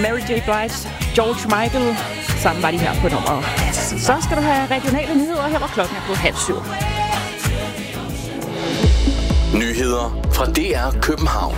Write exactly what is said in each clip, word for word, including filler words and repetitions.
Mary J. Blige, George Michael. Sammen var de her på nummeret. Så skal du have regionale nyheder. Her var klokken er på halv syv. Nyheder fra D R København.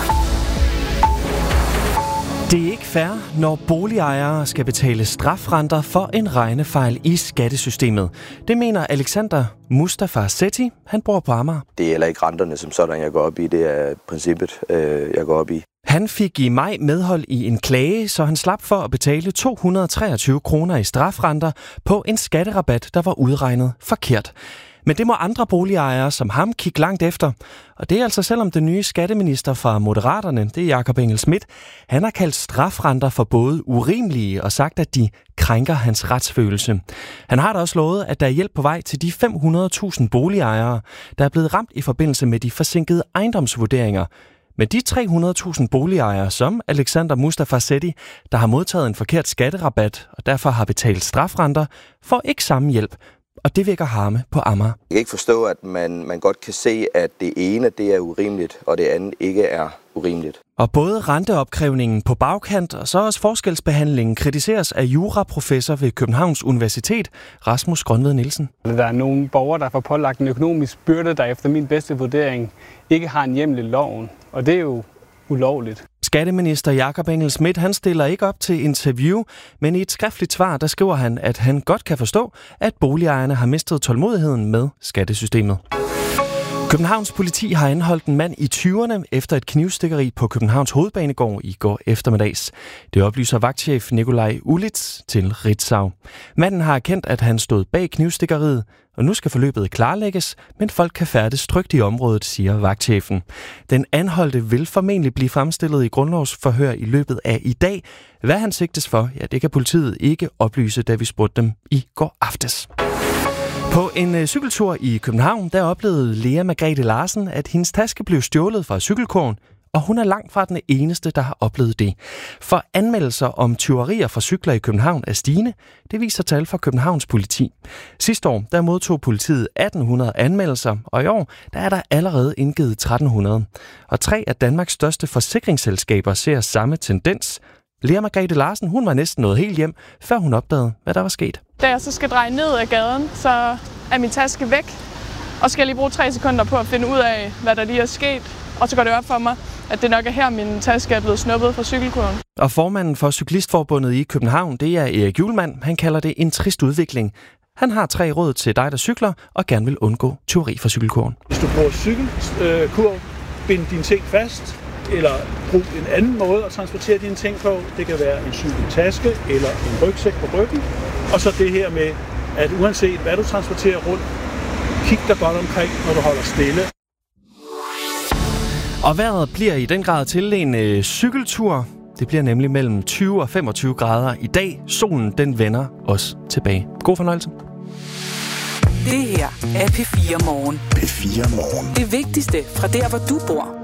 Det er ikke fair, når boligejere skal betale strafrenter for en regnefejl i skattesystemet. Det mener Alexander Mustafa Sethi. Han bor på Amager. Det er heller ikke renterne som sådan, jeg går op i. Det er princippet, jeg går op i. Han fik i maj medhold i en klage, så han slap for at betale to hundrede og treogtyve kroner i strafrenter på en skatterabat, der var udregnet forkert. Men det må andre boligejere som ham kigge langt efter. Og det er altså selvom den nye skatteminister fra Moderaterne, det er Jakob Engel-Schmidt, han har kaldt strafrenter for både urimelige og sagt, at de krænker hans retsfølelse. Han har da også lovet, at der er hjælp på vej til de fem hundrede tusind boligejere, der er blevet ramt i forbindelse med de forsinkede ejendomsvurderinger. Men de tre hundrede tusind boligejere, som Alexander Mustafa Sethi, der har modtaget en forkert skatterabat og derfor har betalt strafrenter, får ikke samme hjælp. Og det vækker harme på Amager. Jeg kan ikke forstå, at man, man godt kan se, at det ene det er urimeligt, og det andet ikke er urimeligt. Og både renteopkrævningen på bagkant og så også forskelsbehandlingen kritiseres af juraprofessor ved Københavns Universitet, Rasmus Grønved Nielsen. Der er nogle borgere, der får pålagt en økonomisk byrde, der efter min bedste vurdering ikke har en hjemmel i loven. Og det er jo ulovligt. Skatteminister Jakob Engel-Schmidt, han stiller ikke op til interview, men i et skriftligt svar, der skriver han, at han godt kan forstå, at boligejerne har mistet tålmodigheden med skattesystemet. Københavns politi har anholdt en mand i tyverne efter et knivstikkeri på Københavns Hovedbanegård i går eftermiddags. Det oplyser vagtchef Nikolaj Ulitz til Ritzau. Manden har erkendt, at han stod bag knivstikkeriet, og nu skal forløbet klarlægges, men folk kan færdes trygt i området, siger vagtchefen. Den anholdte vil formentlig blive fremstillet i grundlovsforhør i løbet af i dag. Hvad han sigtes for, ja, det kan politiet ikke oplyse, da vi spurgte dem i går aftes. På en øh, cykeltur i København, der oplevede Lea Margrethe Larsen, at hendes taske blev stjålet fra cykelkurven, og hun er langt fra den eneste, der har oplevet det. For anmeldelser om tyverier fra cykler i København er stigende, det viser tal fra Københavns politi. Sidste år, der modtog politiet atten hundrede anmeldelser, og i år, der er der allerede indgivet tretten hundrede. Og tre af Danmarks største forsikringsselskaber ser samme tendens. Lea Margrethe Larsen, hun var næsten nået helt hjem, før hun opdagede, hvad der var sket. Da jeg så skal dreje ned ad gaden, så er min taske væk, og skal jeg lige bruge tre sekunder på at finde ud af, hvad der lige er sket. Og så går det op for mig, at det nok er her, min taske er blevet snuppet fra cykelkurven. Og formanden for Cyklistforbundet i København, det er Erik Hjulmand. Han kalder det en trist udvikling. Han har tre råd til dig, der cykler, og gerne vil undgå tyveri fra cykelkurven. Hvis du bruger cykelkurv, bind dine ting fast, eller brug en anden måde at transportere dine ting på. Det kan være en cykeltaske eller en rygsæk på ryggen. Og så det her med, at uanset hvad du transporterer rundt, kig dig godt omkring, når du holder stille. Og vejret bliver i den grad til en øh, cykeltur. Det bliver nemlig mellem tyve og femogtyve grader i dag. Solen, den vender os tilbage. God fornøjelse. Det her er P fire Morgen. P fire Morgen. Det vigtigste fra der, hvor du bor.